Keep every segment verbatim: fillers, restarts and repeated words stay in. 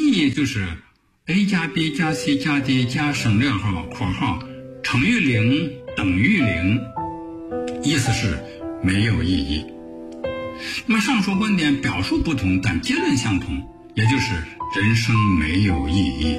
意义就是 a 加 b 加 c 加 d 加省略号括号乘以零等于零，意思是没有意义。那么上述观点表述不同，但结论相同，也就是人生没有意义。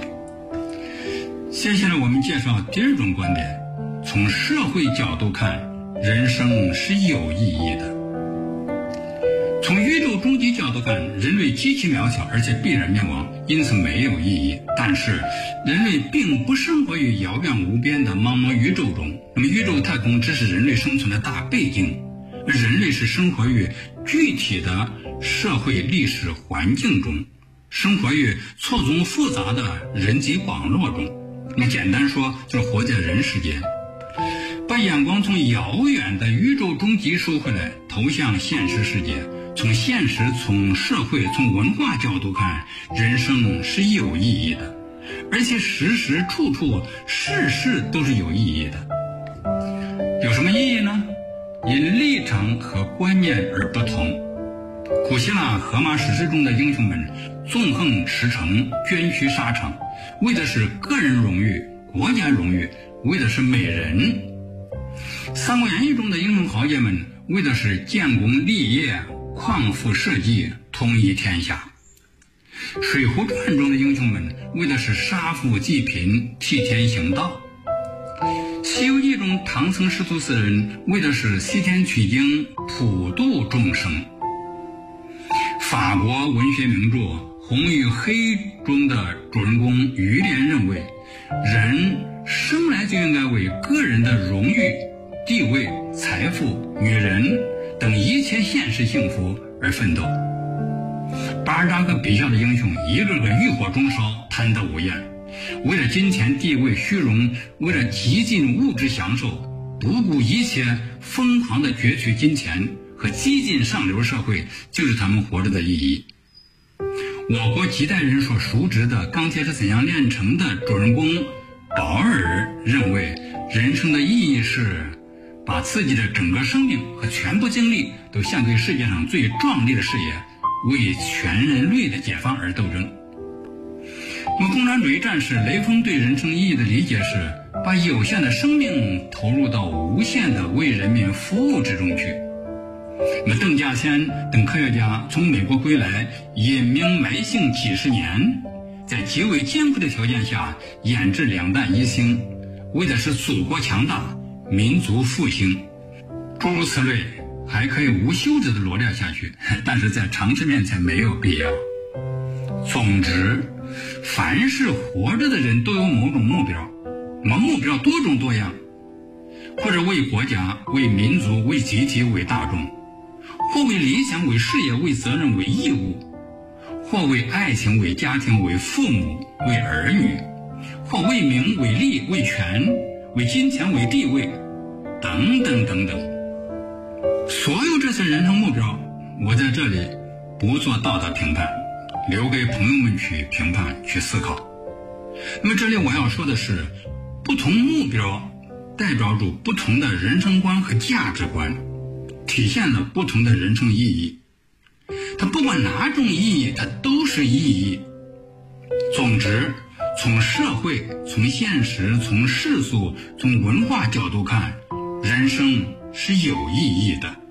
接下来我们介绍第二种观点，从社会角度看，人生是有意义的。从宇宙终极角度看，人类极其渺小，而且必然灭亡，因此没有意义。但是人类并不生活于遥远无边的茫茫宇宙中，那么宇宙太空只是人类生存的大背景，而人类是生活于具体的社会历史环境中，生活于错综复杂的人际网络中。那么简单说，就是活在人世间。把眼光从遥远的宇宙终极收回来，投向现实世界。从现实、从社会、从文化角度看，人生是有意义的，而且时时处处事事都是有意义的。有什么意义呢？因立场和观念而不同。古希腊荷马史诗中的英雄们纵横驰骋，捐躯沙场，为的是个人荣誉、国家荣誉，为的是美人。三国演义中的英雄豪杰们为的是建功立业、匡扶社稷、统一天下。水浒传中的英雄们为的是杀富济贫、替天行道。西游记中唐僧师徒四人为的是西天取经、普度众生。法国文学名著《红与黑》中的主人公于连认为，人生来就应该为个人的荣誉、地位、财富、女人等一切现实幸福而奋斗。巴尔扎克笔下的英雄一个个欲火中烧，贪得无厌，为了金钱、地位、虚荣，为了极尽物质享受，不顾一切疯狂地攫取金钱和激进上流社会，就是他们活着的意义。我国几代人所熟知的《钢铁是怎样炼成的》主人公保尔认为，人生的意义是把自己的整个生命和全部精力都献给世界上最壮丽的事业，为全人类的解放而斗争。那么共产主义战士雷锋对人生意义的理解是，把有限的生命投入到无限的为人民服务之中去。那么邓稼先等科学家从美国归来，隐名埋姓几十年，在极为艰苦的条件下研制两弹一星，为的是祖国强大、民族复兴。诸如此类还可以无休止的罗列下去，但是在常识面前没有必要。总之，凡是活着的人都有某种目标，目标多种多样，或者为国家、为民族、为集体、为大众，或为理想、为事业、为责任、为义务，或为爱情、为家庭、为父母、为儿女，或为名、为利、为权、为金钱、为地位，等等等等。所有这些人生目标，我在这里不做道德评判，留给朋友们去评判、去思考。那么这里我要说的是，不同目标代表着不同的人生观和价值观，体现了不同的人生意义。它不管哪种意义，它都是意义。总之，从社会、从现实、从世俗、从文化角度看，人生是有意义的。